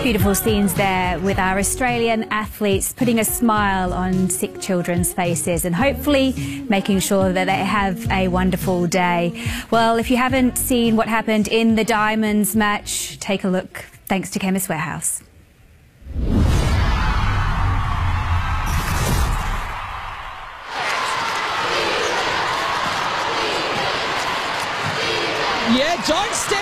Beautiful scenes there with our Australian athletes putting a smile on sick children's faces and hopefully making sure that they have a wonderful day. Well, if you haven't seen what happened in the Diamonds match, take a look. Thanks to Chemist Warehouse. Yeah, don't step